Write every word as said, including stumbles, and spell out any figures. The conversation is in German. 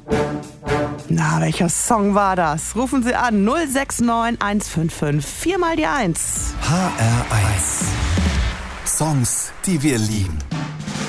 Na, welcher Song war das? Rufen Sie an null sechs neun eins fünf fünf vier mal die eins. H R eins. Songs, die wir lieben.